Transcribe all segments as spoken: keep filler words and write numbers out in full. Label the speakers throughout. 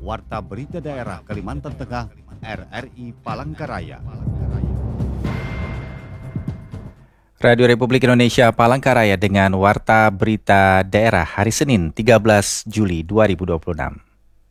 Speaker 1: Warta Berita Daerah Kalimantan Tengah, R R I Palangkaraya.
Speaker 2: Radio Republik Indonesia Palangkaraya dengan Warta Berita Daerah hari Senin tiga belas Juli dua ribu dua puluh enam.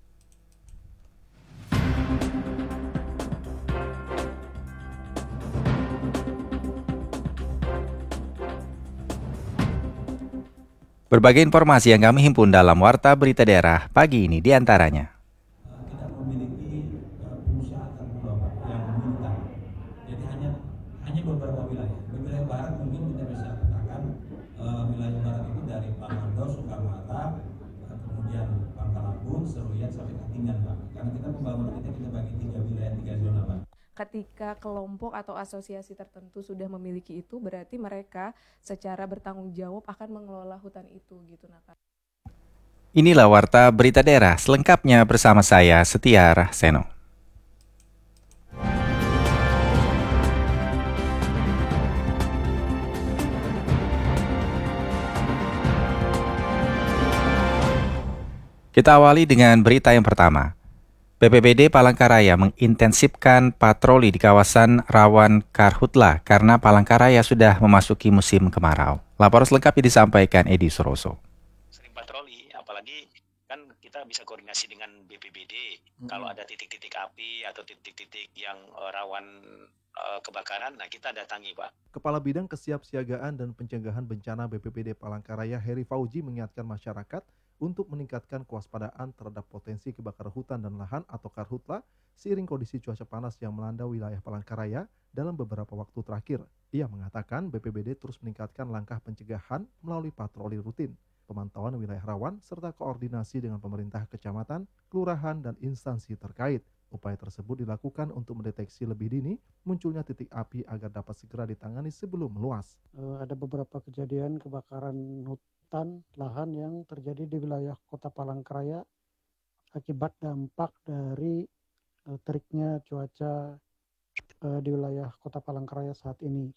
Speaker 2: Berbagai informasi yang kami himpun dalam Warta Berita Daerah pagi ini diantaranya.
Speaker 3: Tidak memiliki uh, pengusaha tanggung yang meminta. Jadi hanya hanya beberapa wilayah. Di wilayah barat mungkin kita bisa katakan uh, wilayah barat itu dari Pamando, Sukamata, uh, kemudian Pangkalabun, Seruyan sampai Katingan, Pak. Karena kita pembangunan kita kita bagi tiga wilayah, tiga zona, Pak.
Speaker 4: Ketika kelompok atau asosiasi tertentu sudah memiliki itu, berarti mereka secara bertanggung jawab akan mengelola hutan itu, gitu Naka.
Speaker 2: Inilah Warta Berita Daerah selengkapnya bersama saya Setia Rahseno. Kita awali dengan berita yang pertama. B P B D Palangkaraya mengintensifkan patroli di kawasan rawan karhutla karena Palangkaraya sudah memasuki musim kemarau. Laporan selengkapnya disampaikan Edi Suroso.
Speaker 5: Sering patroli, apalagi kan kita bisa koordinasi dengan B P B D hmm. kalau ada titik-titik api atau titik-titik yang uh, rawan uh, kebakaran, nah kita datangi, Pak.
Speaker 6: Kepala Bidang Kesiapsiagaan dan Pencegahan Bencana B P B D Palangkaraya Heri Fauji mengingatkan masyarakat untuk meningkatkan kewaspadaan terhadap potensi kebakaran hutan dan lahan atau karhutla seiring kondisi cuaca panas yang melanda wilayah Palangkaraya dalam beberapa waktu terakhir. Ia mengatakan B P B D terus meningkatkan langkah pencegahan melalui patroli rutin, pemantauan wilayah rawan, serta koordinasi dengan pemerintah kecamatan, kelurahan, dan instansi terkait. Upaya tersebut dilakukan untuk mendeteksi lebih dini munculnya titik api agar dapat segera ditangani sebelum meluas.
Speaker 7: Uh, ada beberapa kejadian kebakaran hutan lahan yang terjadi di wilayah Kota Palangkaraya akibat dampak dari uh, teriknya cuaca uh, di wilayah Kota Palangkaraya saat ini.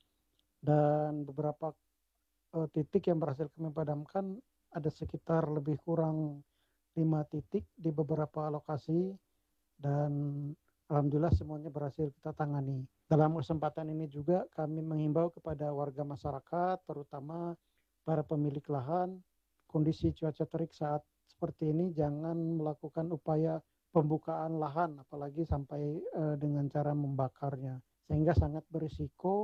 Speaker 7: Dan beberapa uh, titik yang berhasil kami padamkan ada sekitar lebih kurang lima titik di beberapa lokasi. Dan alhamdulillah semuanya berhasil kita tangani. Dalam kesempatan ini juga kami menghimbau kepada warga masyarakat, terutama para pemilik lahan, kondisi cuaca terik saat seperti ini jangan melakukan upaya pembukaan lahan, apalagi sampai uh, dengan cara membakarnya. Sehingga sangat berisiko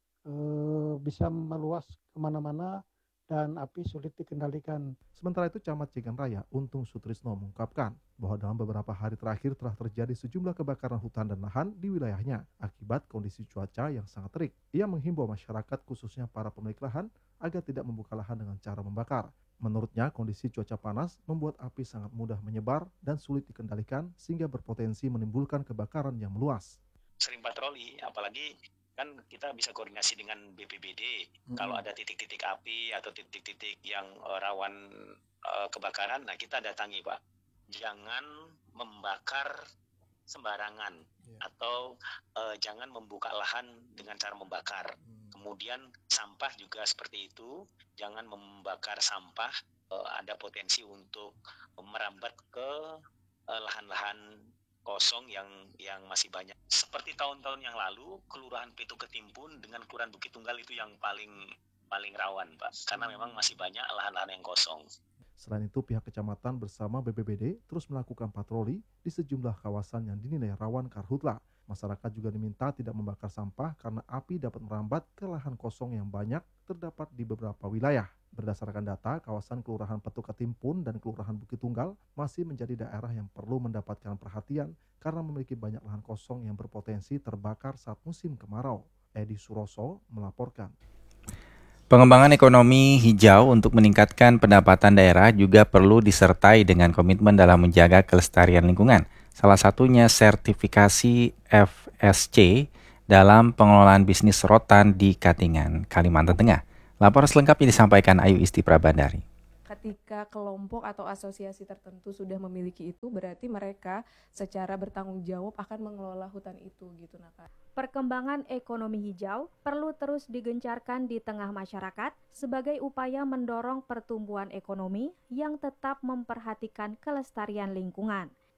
Speaker 7: uh, bisa meluas kemana-mana dan api sulit dikendalikan.
Speaker 6: Sementara itu Camat Cigan Raya, Untung Sutrisno mengungkapkan bahwa dalam beberapa hari terakhir telah terjadi sejumlah kebakaran hutan dan lahan di wilayahnya akibat kondisi cuaca yang sangat terik. Ia menghimbau masyarakat khususnya para pemilik lahan agar tidak membuka lahan dengan cara membakar. Menurutnya kondisi cuaca panas membuat api sangat mudah menyebar dan sulit dikendalikan sehingga berpotensi menimbulkan kebakaran yang meluas.
Speaker 5: Sering patroli, apalagi kan kita bisa koordinasi dengan B P B D hmm. kalau ada titik-titik api atau titik-titik yang uh, rawan uh, kebakaran, nah kita datangi, Pak. Jangan membakar sembarangan yeah. atau uh, jangan membuka lahan dengan cara membakar. Hmm. Kemudian sampah juga seperti itu, jangan membakar sampah, uh, ada potensi untuk merambat ke uh, lahan-lahan kosong yang yang masih banyak. Seperti tahun-tahun yang lalu, Kelurahan Petu Ketimpun dengan Kelurahan Bukit Tunggal itu yang paling paling rawan, Pak. Karena memang masih banyak lahan-lahan yang kosong.
Speaker 6: Selain itu, pihak kecamatan bersama B P B D terus melakukan patroli di sejumlah kawasan yang dinilai rawan karhutla. Masyarakat juga diminta tidak membakar sampah karena api dapat merambat ke lahan kosong yang banyak terdapat di beberapa wilayah. Berdasarkan data, kawasan Kelurahan Petu Ketimpun dan Kelurahan Bukit Tunggal masih menjadi daerah yang perlu mendapatkan perhatian karena memiliki banyak lahan kosong yang berpotensi terbakar saat musim kemarau. Edi Suroso melaporkan.
Speaker 2: Pengembangan ekonomi hijau untuk meningkatkan pendapatan daerah juga perlu disertai dengan komitmen dalam menjaga kelestarian lingkungan. Salah satunya sertifikasi F S C dalam pengelolaan bisnis rotan di Katingan, Kalimantan Tengah. Laporan selengkapnya disampaikan Ayu Isti Prabandari.
Speaker 4: Ketika kelompok atau asosiasi tertentu sudah memiliki itu, berarti mereka secara bertanggung jawab akan mengelola hutan itu, gitu Naka.
Speaker 8: Perkembangan ekonomi hijau perlu terus digencarkan di tengah masyarakat sebagai upaya mendorong pertumbuhan ekonomi yang tetap memperhatikan kelestarian lingkungan.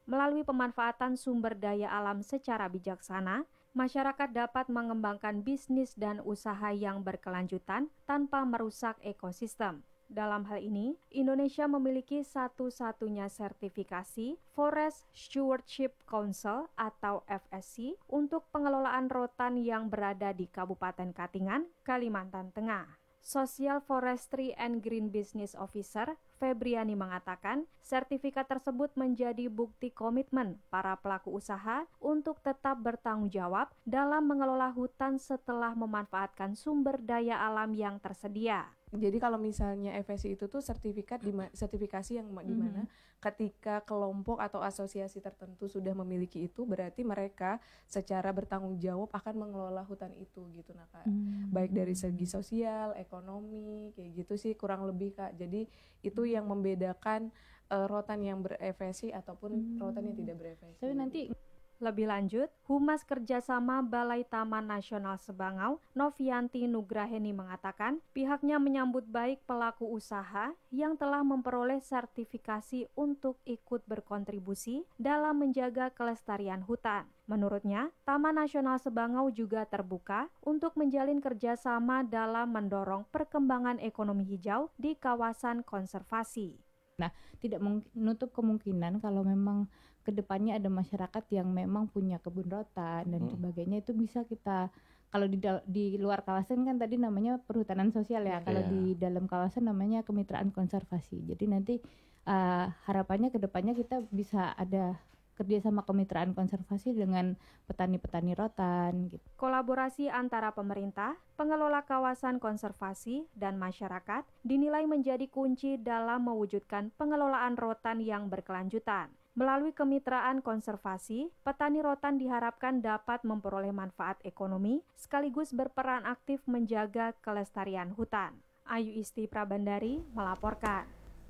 Speaker 8: Melalui pemanfaatan sumber daya alam secara bijaksana, masyarakat dapat mengembangkan bisnis dan usaha yang berkelanjutan tanpa merusak ekosistem. Dalam hal ini, Indonesia memiliki satu-satunya sertifikasi Forest Stewardship Council atau F S C untuk pengelolaan rotan yang berada di Kabupaten Katingan, Kalimantan Tengah. Social Forestry and Green Business Officer Febriani mengatakan, sertifikat tersebut menjadi bukti komitmen para pelaku usaha untuk tetap bertanggung jawab dalam mengelola hutan setelah memanfaatkan sumber daya alam yang tersedia.
Speaker 4: Jadi kalau misalnya F S C itu tuh sertifikat di sertifikasi yang di mana mm-hmm. ketika kelompok atau asosiasi tertentu sudah memiliki itu, berarti mereka secara bertanggung jawab akan mengelola hutan itu gitu nah Kak. Mm-hmm. Baik dari segi sosial, ekonomi, kayak gitu sih kurang lebih Kak. Jadi itu yang membedakan uh, rotan yang ber-F S C ataupun mm-hmm. rotan yang tidak ber-F S C.
Speaker 8: Tapi nanti lebih lanjut, Humas Kerjasama Balai Taman Nasional Sebangau, Novianti Nugraheni mengatakan, pihaknya menyambut baik pelaku usaha yang telah memperoleh sertifikasi untuk ikut berkontribusi dalam menjaga kelestarian hutan. Menurutnya, Taman Nasional Sebangau juga terbuka untuk menjalin kerjasama dalam mendorong perkembangan ekonomi hijau di kawasan konservasi.
Speaker 9: Nah, tidak menutup kemungkinan kalau memang kedepannya ada masyarakat yang memang punya kebun rotan dan hmm. sebagainya, itu bisa kita, kalau di di luar kawasan kan tadi namanya perhutanan sosial ya, yeah. Kalau di dalam kawasan namanya kemitraan konservasi. Jadi nanti uh, harapannya kedepannya kita bisa ada kerjasama kemitraan konservasi dengan petani-petani rotan gitu.
Speaker 8: Kolaborasi antara pemerintah, pengelola kawasan konservasi, dan masyarakat dinilai menjadi kunci dalam mewujudkan pengelolaan rotan yang berkelanjutan. Melalui kemitraan konservasi, petani rotan diharapkan dapat memperoleh manfaat ekonomi sekaligus berperan aktif menjaga kelestarian hutan. Ayu Isti Prabandari melaporkan.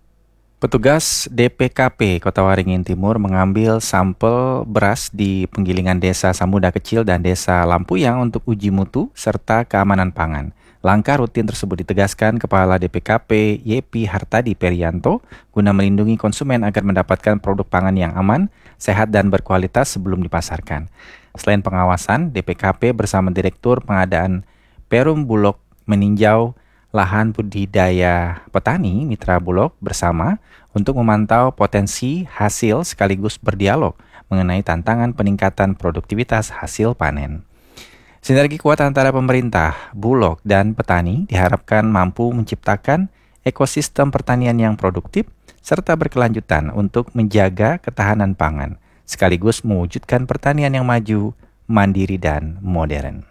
Speaker 2: Petugas D P K P Kota Waringin Timur mengambil sampel beras di penggilingan Desa Samudra Kecil dan Desa Lampuyang untuk uji mutu serta keamanan pangan. Langkah rutin tersebut ditegaskan Kepala D P K P Y P Hartadi Perianto guna melindungi konsumen agar mendapatkan produk pangan yang aman, sehat dan berkualitas sebelum dipasarkan. Selain pengawasan, D P K P bersama Direktur Pengadaan Perum Bulog meninjau lahan budidaya petani mitra Bulog bersama untuk memantau potensi hasil sekaligus berdialog mengenai tantangan peningkatan produktivitas hasil panen. Sinergi kuat antara pemerintah, Bulog, dan petani diharapkan mampu menciptakan ekosistem pertanian yang produktif serta berkelanjutan untuk menjaga ketahanan pangan, sekaligus mewujudkan pertanian yang maju, mandiri, dan modern.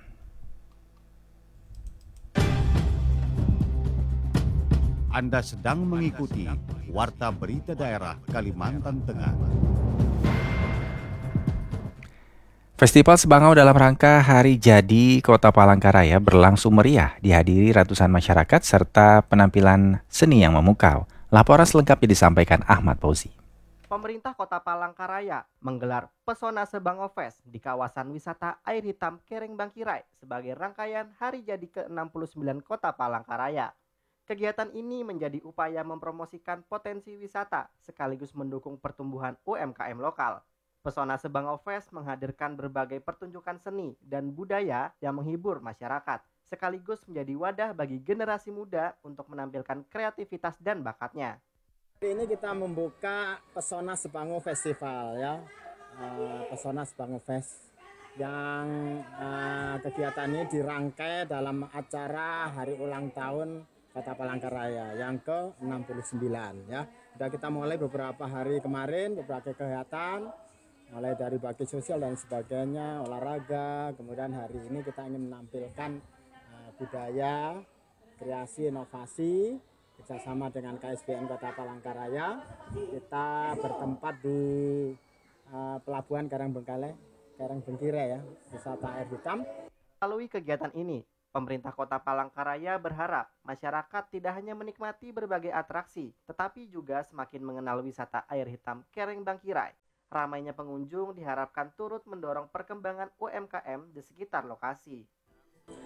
Speaker 1: Anda sedang mengikuti Warta Berita Daerah Kalimantan Tengah.
Speaker 2: Festival Sebangau dalam rangka Hari Jadi Kota Palangkaraya berlangsung meriah, dihadiri ratusan masyarakat serta penampilan seni yang memukau. Laporan selengkapnya disampaikan Ahmad Fauzi.
Speaker 10: Pemerintah Kota Palangkaraya menggelar Pesona Sebangau Fest di kawasan wisata air hitam Kereng Bangkirai sebagai rangkaian Hari Jadi ke enam puluh sembilan Kota Palangkaraya. Kegiatan ini menjadi upaya mempromosikan potensi wisata sekaligus mendukung pertumbuhan U M K M lokal. Pesona Sebangau Fest menghadirkan berbagai pertunjukan seni dan budaya yang menghibur masyarakat, sekaligus menjadi wadah bagi generasi muda untuk menampilkan kreativitas dan bakatnya.
Speaker 11: Hari ini kita membuka Pesona Sebangau Festival ya, uh, Pesona Sebangau Fest yang uh, kegiatan ini dirangkai dalam acara hari ulang tahun Kota Palangkaraya yang ke enam puluh sembilan ya. Sudah kita mulai beberapa hari kemarin, beberapa kegiatan mulai dari bakti sosial dan sebagainya, olahraga. Kemudian hari ini kita ingin menampilkan uh, budaya, kreasi, inovasi kerjasama dengan K S B N Kota Palangkaraya. Kita bertempat di uh, Pelabuhan Karangbengkale, Karangbengkire ya, wisata air hitam.
Speaker 10: Melalui kegiatan ini, pemerintah Kota Palangkaraya berharap masyarakat tidak hanya menikmati berbagai atraksi, tetapi juga semakin mengenal wisata air hitam Kereng Bangkirai. Ramainya pengunjung diharapkan turut mendorong perkembangan U M K M di sekitar lokasi.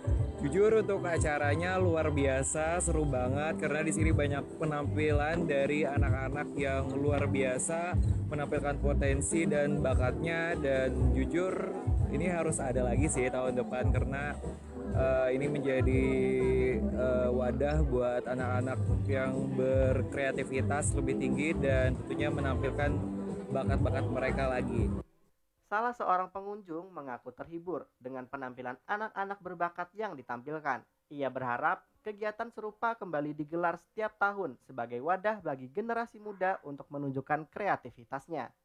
Speaker 12: Jujur untuk acaranya luar biasa, seru banget karena di sini banyak penampilan dari anak-anak yang luar biasa, menampilkan potensi dan bakatnya, dan jujur ini harus ada lagi sih tahun depan karena uh, ini menjadi uh, wadah buat anak-anak yang berkreativitas lebih tinggi dan tentunya menampilkan bakat-bakat mereka lagi.
Speaker 10: Salah seorang pengunjung mengaku terhibur dengan penampilan anak-anak berbakat yang ditampilkan. Ia berharap kegiatan serupa kembali digelar setiap tahun sebagai wadah bagi generasi muda untuk menunjukkan kreativitasnya.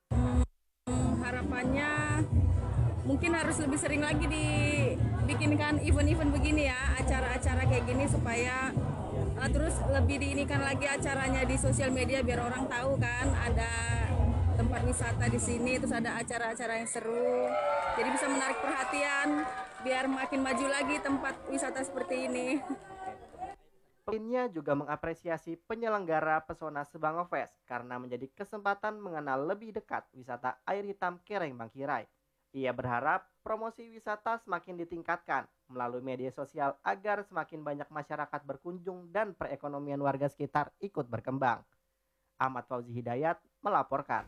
Speaker 13: Harapannya mungkin harus lebih sering lagi dibikinkan event-event begini ya, acara-acara kayak gini supaya uh, terus lebih diinikan lagi acaranya di sosial media biar orang tahu kan ada tempat wisata di sini, terus ada acara-acara yang seru, jadi bisa menarik perhatian biar makin maju lagi tempat wisata seperti ini.
Speaker 10: Lainnya juga mengapresiasi penyelenggara Pesona Sebango Fest karena menjadi kesempatan mengenal lebih dekat wisata air hitam Kereng Bangkirai. Ia berharap promosi wisata semakin ditingkatkan melalui media sosial agar semakin banyak masyarakat berkunjung dan perekonomian warga sekitar ikut berkembang. Ahmad Fauzi Hidayat melaporkan.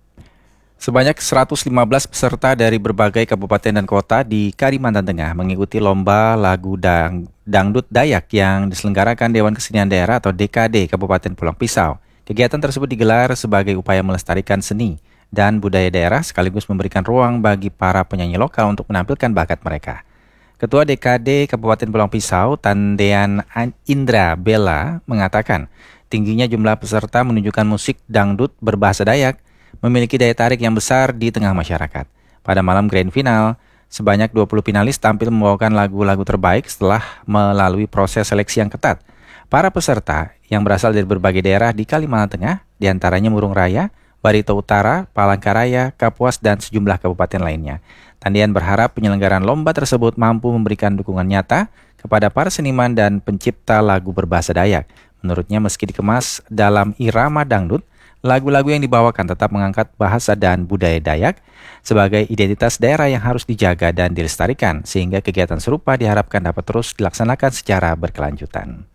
Speaker 2: Sebanyak seratus lima belas peserta dari berbagai kabupaten dan kota di Kalimantan Tengah mengikuti lomba lagu dang, dangdut Dayak yang diselenggarakan Dewan Kesenian Daerah atau D K D Kabupaten Pulang Pisau. Kegiatan tersebut digelar sebagai upaya melestarikan seni dan budaya daerah sekaligus memberikan ruang bagi para penyanyi lokal untuk menampilkan bakat mereka. Ketua D K D Kabupaten Pulang Pisau, Tandean Indra Bella, mengatakan tingginya jumlah peserta menunjukkan musik dangdut berbahasa Dayak memiliki daya tarik yang besar di tengah masyarakat. Pada malam grand final, sebanyak dua puluh finalis tampil membawakan lagu-lagu terbaik setelah melalui proses seleksi yang ketat. Para peserta yang berasal dari berbagai daerah di Kalimantan Tengah, diantaranya Murung Raya, Barito Utara, Palangkaraya, Kapuas, dan sejumlah kabupaten lainnya. Tandian berharap penyelenggaraan lomba tersebut mampu memberikan dukungan nyata kepada para seniman dan pencipta lagu berbahasa Dayak. Menurutnya meski dikemas dalam irama dangdut, lagu-lagu yang dibawakan tetap mengangkat bahasa dan budaya Dayak sebagai identitas daerah yang harus dijaga dan dilestarikan, sehingga kegiatan serupa diharapkan dapat terus dilaksanakan secara berkelanjutan.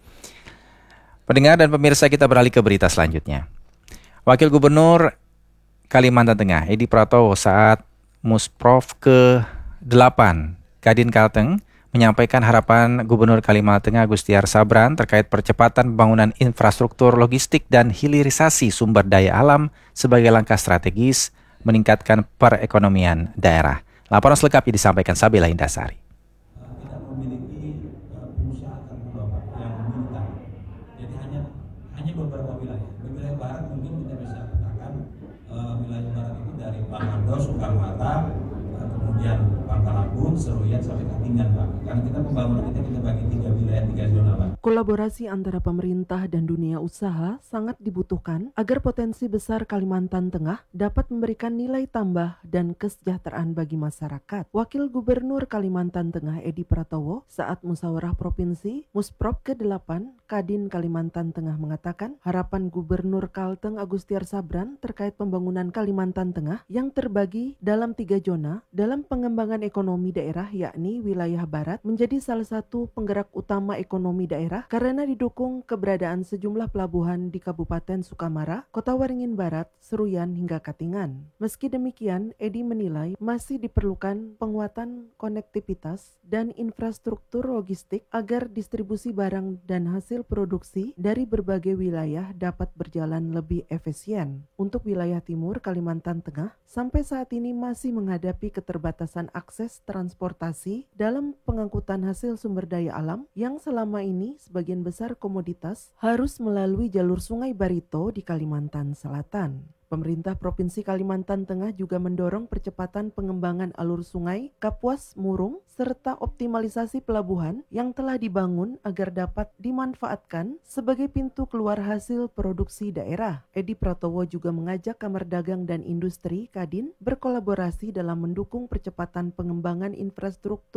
Speaker 2: Pendengar dan pemirsa, kita beralih ke berita selanjutnya. Wakil Gubernur Kalimantan Tengah, Edi Pratowo, saat Musprov ke delapan Kadin Kalteng menyampaikan harapan Gubernur Kalimantan Tengah Agustiar Sabran terkait percepatan pembangunan infrastruktur logistik dan hilirisasi sumber daya alam sebagai langkah strategis meningkatkan perekonomian daerah. Laporan selengkapnya disampaikan Sabila Indasari.
Speaker 3: Tidak memiliki uh, pengusaha tanggung yang militan. Jadi hanya hanya beberapa wilayah. Di wilayah barat mungkin kita bisa katakan uh, wilayah barat itu dari Bangando, Soekarmata, uh, kemudian Pangkalabun, Seruyan sampai Katingan, Pak. Karena kita pembangunan kita kita bagi tiga wilayah, tiga zona, Pak.
Speaker 14: Kolaborasi antara pemerintah dan dunia usaha sangat dibutuhkan agar potensi besar Kalimantan Tengah dapat memberikan nilai tambah dan kesejahteraan bagi masyarakat. Wakil Gubernur Kalimantan Tengah Edi Pratowo saat musyawarah provinsi Musprov ke delapan Kadin Kalimantan Tengah mengatakan harapan Gubernur Kalteng Agustiar Sabran terkait pembangunan Kalimantan Tengah yang terbagi dalam tiga zona dalam pengembangan ekonomi daerah, yakni wilayah barat menjadi salah satu penggerak utama ekonomi daerah karena didukung keberadaan sejumlah pelabuhan di Kabupaten Sukamara, Kota Waringin Barat, Seruyan hingga Katingan. Meski demikian, Edi menilai masih diperlukan penguatan konektivitas dan infrastruktur logistik agar distribusi barang dan hasil produksi dari berbagai wilayah dapat berjalan lebih efisien. Untuk wilayah timur Kalimantan Tengah, sampai saat ini masih menghadapi keterbatasan akses transportasi dalam pengangkutan hasil sumber daya alam yang selama ini sebagian besar komoditas harus melalui jalur Sungai Barito di Kalimantan Selatan. Pemerintah Provinsi Kalimantan Tengah juga mendorong percepatan pengembangan alur sungai Kapuas Murung serta optimalisasi pelabuhan yang telah dibangun agar dapat dimanfaatkan sebagai pintu keluar hasil produksi daerah. Edi Pratowo juga mengajak Kamar Dagang dan Industri Kadin berkolaborasi dalam mendukung percepatan pengembangan infrastruktur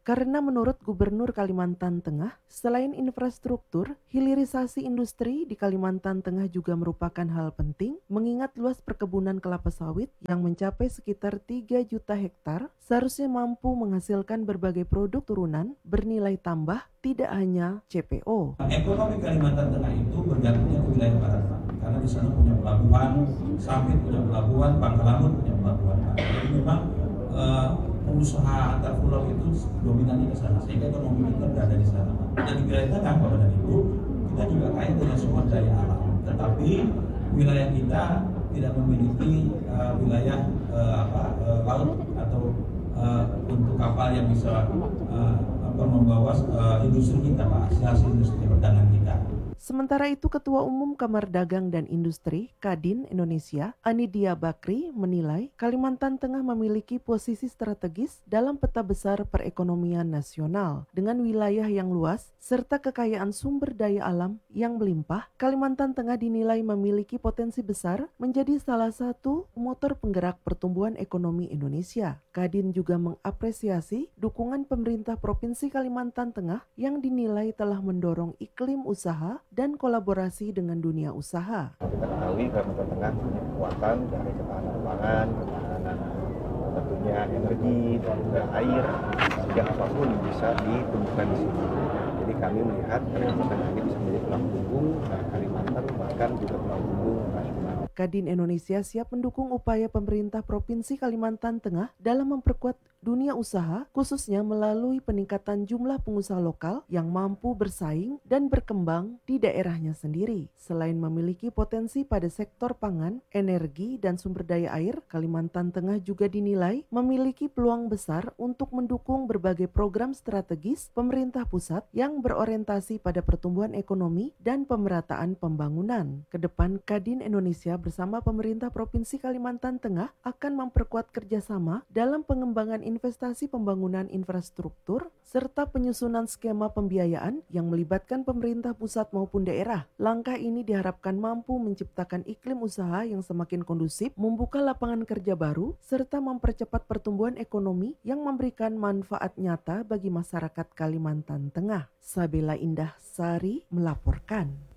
Speaker 14: karena menurut Gubernur Kalimantan Tengah, selain infrastruktur, hilirisasi industri di Kalimantan Tengah juga merupakan hal penting mengingat luas perkebunan kelapa sawit yang mencapai sekitar tiga juta hektar seharusnya mampu menghasilkan berbagai produk turunan bernilai tambah tidak hanya C P O.
Speaker 3: Ekonomi Kalimantan Tengah itu bergantungnya ke wilayah barat, Pak. Karena di sana punya pelabuhan, Sampit punya pelabuhan, Pangkalanbun punya pelabuhan, Pak. Jadi memang uh, usaha antar pulau itu dominannya ke sana, sehingga ekonomi kita berada di sana. Dan di wilayah tengah, Bapak dan Ibu, kita juga kaya dengan sumber daya alam. Tetapi wilayah kita tidak memiliki uh, wilayah uh, apa, uh, laut atau uh, untuk kapal yang bisa uh, apa, membawa uh, industri kita, Pak, hasil industri perdagangan kita.
Speaker 14: Sementara itu, Ketua Umum Kamar Dagang dan Industri Kadin Indonesia, Anidia Bakri, menilai Kalimantan Tengah memiliki posisi strategis dalam peta besar perekonomian nasional. Dengan wilayah yang luas serta kekayaan sumber daya alam yang melimpah, Kalimantan Tengah dinilai memiliki potensi besar menjadi salah satu motor penggerak pertumbuhan ekonomi Indonesia. Kadin juga mengapresiasi dukungan pemerintah Provinsi Kalimantan Tengah yang dinilai telah mendorong iklim usaha dan kolaborasi dengan dunia usaha.
Speaker 15: Kita ketahui Kalimantan Tengah punya kekuatan dari ketahanan pangan, ketahanan tentunya energi, dan juga air, sehingga apapun bisa ditumbuhkan di sini. Jadi kami melihat Kalimantan Tengah ini bisa menjadi tulang punggung Kalimantan, bahkan juga tulang punggung nasional.
Speaker 14: Kadin Indonesia siap mendukung upaya pemerintah Provinsi Kalimantan Tengah dalam memperkuat dunia usaha, khususnya melalui peningkatan jumlah pengusaha lokal yang mampu bersaing dan berkembang di daerahnya sendiri. Selain memiliki potensi pada sektor pangan, energi, dan sumber daya air, Kalimantan Tengah juga dinilai memiliki peluang besar untuk mendukung berbagai program strategis pemerintah pusat yang berorientasi pada pertumbuhan ekonomi dan pemerataan pembangunan. Kedepan, Kadin Indonesia bersama pemerintah Provinsi Kalimantan Tengah akan memperkuat kerjasama dalam pengembangan investasi pembangunan infrastruktur serta penyusunan skema pembiayaan yang melibatkan pemerintah pusat maupun daerah. Langkah ini diharapkan mampu menciptakan iklim usaha yang semakin kondusif, membuka lapangan kerja baru, serta mempercepat pertumbuhan ekonomi yang memberikan manfaat nyata bagi masyarakat Kalimantan Tengah. Sabila Indah Sari melaporkan.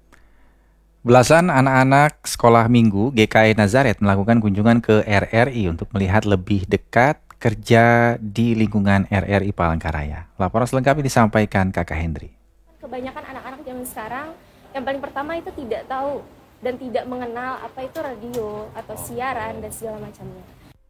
Speaker 2: Belasan anak-anak sekolah minggu G K I Nazaret melakukan kunjungan ke R R I untuk melihat lebih dekat kerja di lingkungan R R I Palangkaraya. Laporan selengkapnya disampaikan Kakak Hendri.
Speaker 16: Kebanyakan anak-anak zaman sekarang yang paling pertama itu tidak tahu dan tidak mengenal apa itu radio atau siaran dan segala macamnya.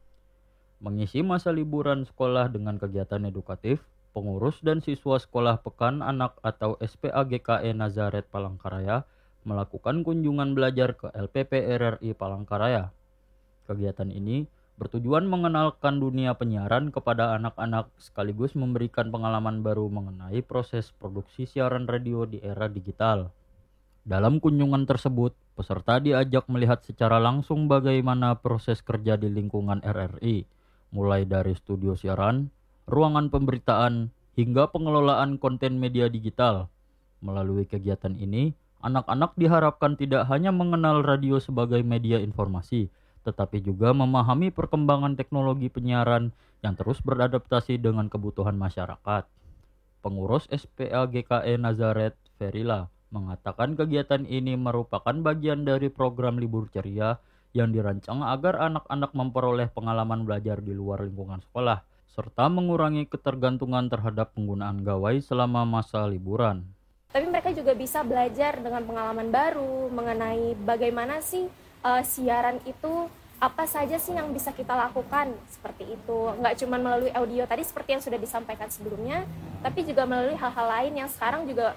Speaker 17: Mengisi masa liburan sekolah dengan kegiatan edukatif, pengurus dan siswa sekolah Pekan Anak atau S P A G K I Nazaret Palangkaraya melakukan kunjungan belajar ke L P P R R I Palangkaraya. Kegiatan ini bertujuan mengenalkan dunia penyiaran kepada anak-anak sekaligus memberikan pengalaman baru mengenai proses produksi siaran radio di era digital. Dalam kunjungan tersebut, peserta diajak melihat secara langsung bagaimana proses kerja di lingkungan R R I, mulai dari studio siaran, ruangan pemberitaan, hingga pengelolaan konten media digital. Melalui kegiatan ini, anak-anak diharapkan tidak hanya mengenal radio sebagai media informasi, tetapi juga memahami perkembangan teknologi penyiaran yang terus beradaptasi dengan kebutuhan masyarakat. Pengurus S P A G K I Nazaret, Ferila, mengatakan kegiatan ini merupakan bagian dari program Libur Ceria yang dirancang agar anak-anak memperoleh pengalaman belajar di luar lingkungan sekolah, serta mengurangi ketergantungan terhadap penggunaan gawai selama masa liburan.
Speaker 16: Tapi mereka juga bisa belajar dengan pengalaman baru mengenai bagaimana sih uh, siaran itu, apa saja sih yang bisa kita lakukan seperti itu. Nggak cuma melalui audio tadi seperti yang sudah disampaikan sebelumnya, tapi juga melalui hal-hal lain yang sekarang juga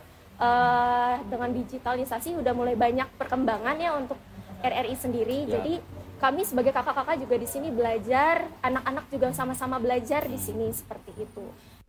Speaker 16: uh, dengan digitalisasi udah mulai banyak perkembangan ya untuk R R I sendiri. Ya. Jadi kami sebagai kakak-kakak juga di sini belajar, anak-anak juga sama-sama belajar di sini seperti itu.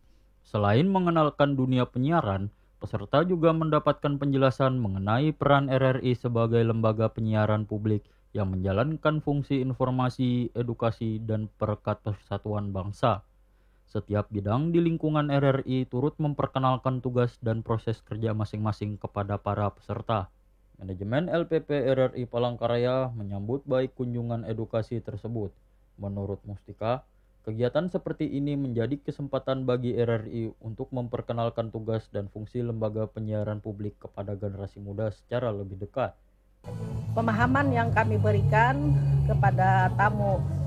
Speaker 17: Selain mengenalkan dunia penyiaran, peserta juga mendapatkan penjelasan mengenai peran R R I sebagai lembaga penyiaran publik yang menjalankan fungsi informasi, edukasi, dan perekat persatuan bangsa. Setiap bidang di lingkungan R R I turut memperkenalkan tugas dan proses kerja masing-masing kepada para peserta. Manajemen L P P R R I Palangkaraya menyambut baik kunjungan edukasi tersebut. Menurut Mustika, Kegiatan seperti ini menjadi kesempatan bagi R R I untuk memperkenalkan tugas dan fungsi lembaga penyiaran publik kepada generasi muda secara lebih dekat.
Speaker 18: Pemahaman yang kami berikan kepada tamu